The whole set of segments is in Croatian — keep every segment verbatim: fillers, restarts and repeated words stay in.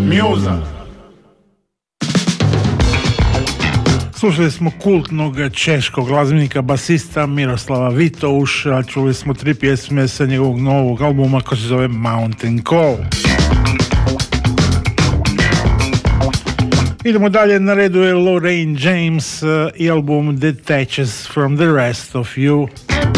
Muza. Slušali smo kultnog češkog glazbenika, basista Miroslava Vitouša, čuli smo tri pjesme sa njegovog novog albuma koji se zove Mountain Call. Idemo dalje, na redu je Lorraine James i album Detaches from the Rest of You.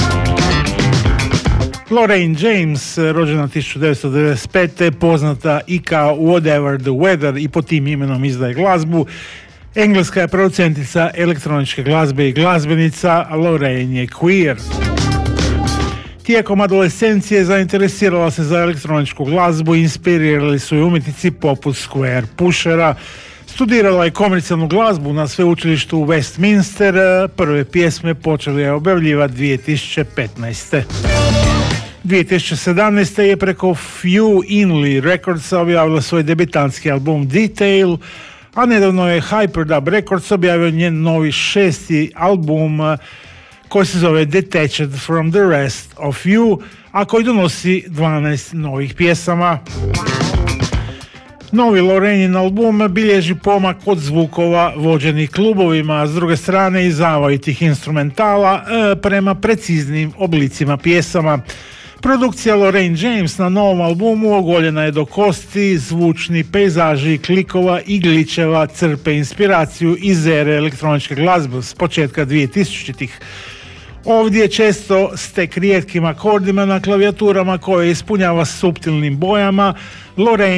Lorraine James, rođena tisuću devetsto devedeset pete, poznata i kao Whatever the Weather i pod tim imenom izdaje glazbu. Engleska je producentica elektroničke glazbe i glazbenica, Lorraine je queer. Tijekom adolescencije zainteresirala se za elektroničku glazbu i inspirirali su je umjetnici poput Square Pushera. Studirala je komercijalnu glazbu na sveučilištu u Westminster, prve pjesme počeli je objavljivati dvije tisuće petnaeste. dvije tisuće sedamnaeste. je preko Few Inley Records objavila svoj debitanski album Detail, a nedavno je Hyperdub Records objavio njen novi šesti album koji se zove Detached from the Rest of You, a koji donosi dvanaest novih pjesama. Novi Lorraine album bilježi pomak od zvukova vođenih klubovima, a s druge strane i zavojitih instrumentala e, prema preciznim oblicima pjesama. Produkcija Lorraine James na novom albumu ogoljena je do kosti, zvučni pejzaži klikova i gličeva crpe inspiraciju iz ere elektroničke glazbe s početka dvije tisućitih. Ovdje često stek rijetkim akordima na klavijaturama koje ispunjava suptilnim bojama. Lorraine